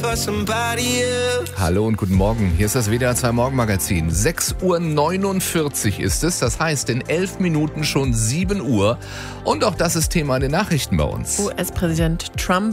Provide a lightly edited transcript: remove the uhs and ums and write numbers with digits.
Hallo und guten Morgen, hier ist das WDR 2 Morgenmagazin. 6:49 Uhr ist es, das heißt in 11 Minuten schon 7 Uhr. Und auch das ist Thema in den Nachrichten bei uns. US-Präsident Trump